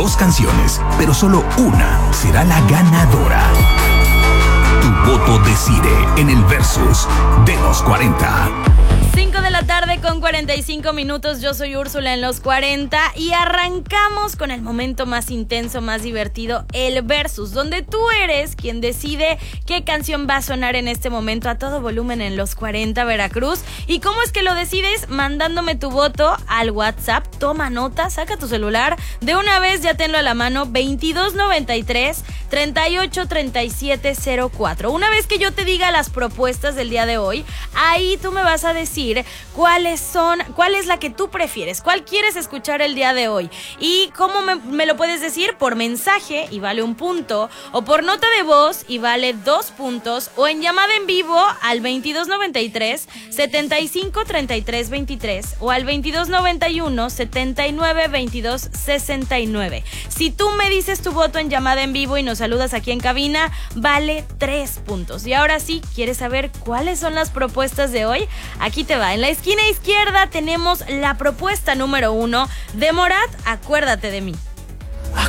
2 canciones, pero solo una será la ganadora. Tu voto decide en el Versus de los 40. 5 de la tarde con 45 minutos, yo soy Úrsula en los 40 y arrancamos con el momento más intenso, más divertido, el Versus, donde tú eres quien decide qué canción va a sonar en este momento a todo volumen en los 40 Veracruz. ¿Y cómo es que lo decides? Mandándome tu voto al WhatsApp, toma nota, saca tu celular, de una vez ya tenlo a la mano, 2293 383704. Una vez que yo te diga las propuestas del día de hoy, ahí tú me vas a decir cuál es la que tú prefieres, cuál quieres escuchar el día de hoy. Y cómo me lo puedes decir: por mensaje y vale 1 punto, o por nota de voz y vale 2 puntos, o en llamada en vivo al 2293 753323 o al 2291 792269. Si tú me dices tu voto en llamada en vivo y nos saludas aquí en cabina, vale 3 puntos. Y ahora sí, ¿quieres saber cuáles son las propuestas de hoy? Aquí te va. En la esquina izquierda tenemos la propuesta número 1 de Morat, Acuérdate de mí.